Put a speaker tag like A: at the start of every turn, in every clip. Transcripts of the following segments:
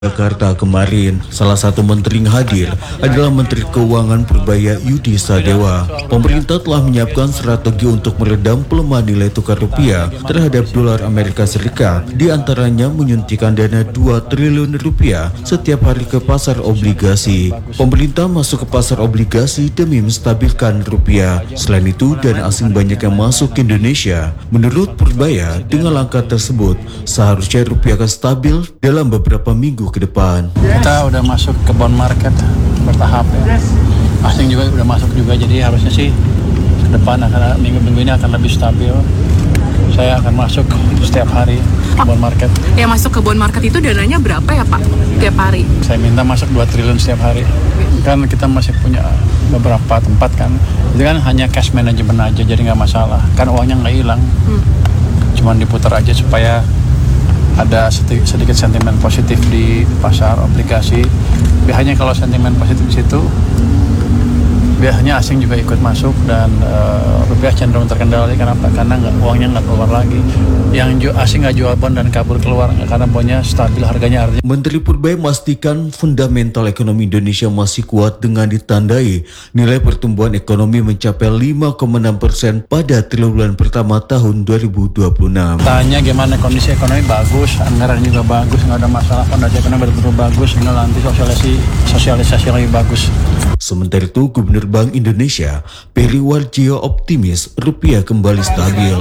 A: Jakarta kemarin. Salah satu menteri yang hadir adalah Menteri Keuangan Purbaya Yudi Sadewa. Pemerintah telah menyiapkan strategi untuk meredam pelemahan nilai tukar rupiah terhadap dolar Amerika Serikat, di antaranya menyuntikkan dana 2 triliun rupiah setiap hari ke pasar obligasi. Pemerintah masuk ke pasar obligasi demi menstabilkan rupiah. Selain itu, dana asing banyak yang masuk ke Indonesia. Menurut Purbaya, dengan langkah tersebut, seharusnya rupiah akan stabil dalam beberapa minggu ke depan.
B: Kita udah masuk ke bond market bertahap ya. Asing juga udah masuk juga, jadi harusnya sih ke depan akan minggu-minggu ini akan lebih stabil. Saya akan masuk setiap hari ke bond market.
C: Yang masuk ke bond market itu dananya berapa ya Pak tiap hari?
B: Saya minta masuk 2 triliun setiap hari. Kan kita masih punya beberapa tempat kan. Itu kan hanya cash management aja, jadi nggak masalah. Kan uangnya nggak hilang. Cuman diputar aja supaya ada sedikit sentimen positif di pasar obligasi. Biasanya kalau sentimen positif di situ, biasanya asing juga ikut masuk dan rupiah cenderung terkendali. Kenapa? Karena uangnya nggak keluar lagi. Yang asing nggak jual bond dan kabur keluar karena bondnya stabil harganya. Artinya
A: Menteri Purbaya memastikan fundamental ekonomi Indonesia masih kuat dengan ditandai nilai pertumbuhan ekonomi mencapai 5,6% pada triwulan pertama tahun 2026.
B: tanya gimana kondisi ekonomi bagus, anggaran juga bagus, nggak ada masalah, fondasi ekonomi betul-betul bagus, tinggal nanti sosialisasi lebih bagus.
A: Sementara itu, Gubernur Bank Indonesia, Peri Warjio optimis rupiah kembali stabil.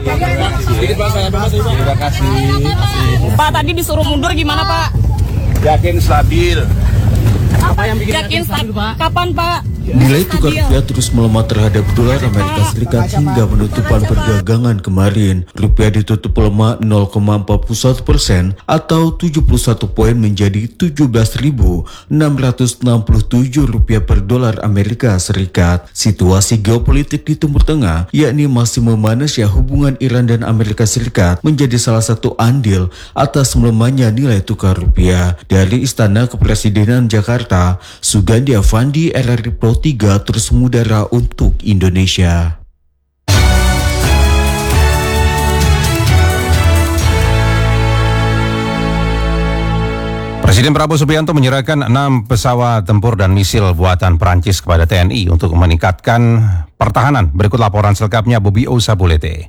D: Terima kasih.
C: Pak, tadi disuruh mundur gimana Pak?
D: Yakin stabil.
C: Yakin stabil Pak? Kapan Pak?
A: Nilai tukar rupiah terus melemah terhadap dolar Amerika Serikat hingga penutupan perdagangan kemarin. Rupiah ditutup melemah 0,41% atau 71 poin menjadi 17.667 rupiah per dolar Amerika Serikat. Situasi geopolitik di Timur Tengah, yakni masih memanasnya hubungan Iran dan Amerika Serikat, menjadi salah satu andil atas melemahnya nilai tukar rupiah. Dari Istana Kepresidenan Jakarta, Sugandi Avandi, RRI Pro 3 terus mengudara untuk Indonesia.
E: Presiden Prabowo Subianto menyerahkan 6 pesawat tempur dan misil buatan Perancis kepada TNI untuk meningkatkan pertahanan. Berikut laporan selengkapnya Bobi Osabulete.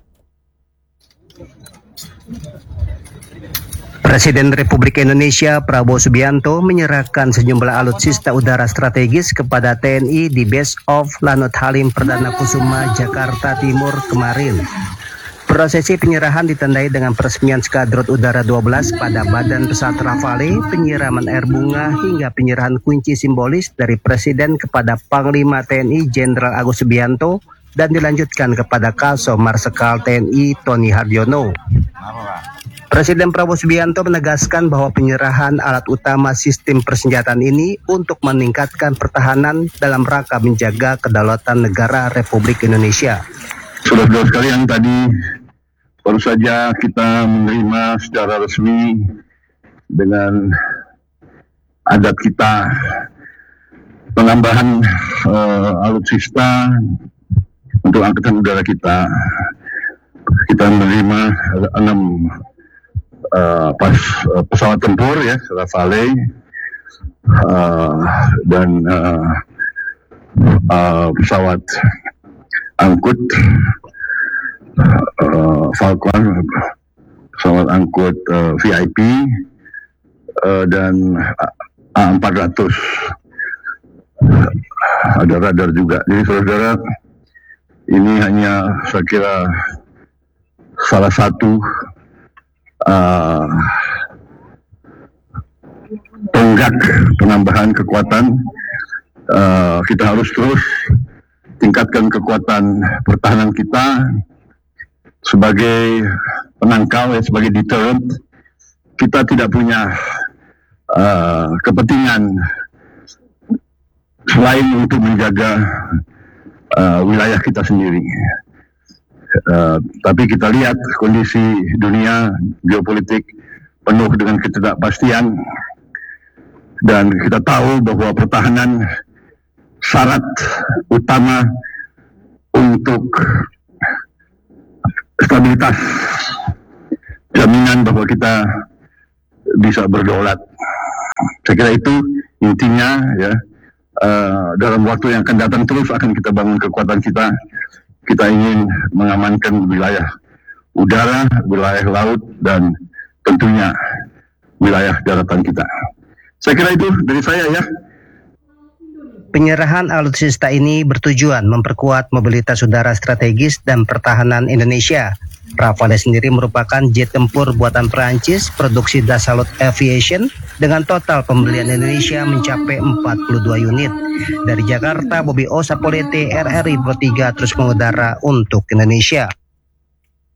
F: Presiden Republik Indonesia Prabowo Subianto menyerahkan sejumlah alutsista udara strategis kepada TNI di Base of Lanut Halim Perdana Kusuma, Jakarta Timur kemarin. Prosesi penyerahan ditandai dengan peresmian Skadron Udara 12 pada badan pesawat Rafale, penyiraman air bunga, hingga penyerahan kunci simbolis dari Presiden kepada Panglima TNI Jenderal Agus Subianto dan dilanjutkan kepada Kasau Marsikal TNI Tony Haryono. Presiden Prabowo Subianto menegaskan bahwa penyerahan alat utama sistem persenjataan ini untuk meningkatkan pertahanan dalam rangka menjaga kedaulatan negara Republik Indonesia.
G: Saudara-saudara sekalian, tadi baru saja kita menerima secara resmi dengan adat kita penambahan alutsista untuk angkatan udara kita. Kita menerima 6 pesawat tempur ya, Rafale, dan pesawat angkut Falcon, pesawat angkut VIP, dan A400. Ada radar juga. Jadi saudara, ini hanya saya kira salah satu tonggak penambahan kekuatan. Kita harus terus tingkatkan kekuatan pertahanan kita sebagai penangkal, sebagai deterrent. Kita tidak punya kepentingan selain untuk menjaga wilayah kita sendiri. Tapi kita lihat kondisi dunia geopolitik penuh dengan ketidakpastian, dan kita tahu bahwa pertahanan syarat utama untuk stabilitas, jaminan bahwa kita bisa berdaulat. Saya kira itu intinya ya. Dalam waktu yang akan datang terus akan kita bangun kekuatan kita. Kita ingin mengamankan wilayah udara, wilayah laut, dan tentunya wilayah daratan kita. Saya kira itu dari saya ya.
F: Penyerahan alutsista ini bertujuan memperkuat mobilitas udara strategis dan pertahanan Indonesia. Rafale sendiri merupakan jet tempur buatan Perancis produksi Dassault Aviation dengan total pembelian Indonesia mencapai 42 unit. Dari Jakarta, Bobby O Sapolete, RRI Pro 3 terus mengudara untuk Indonesia.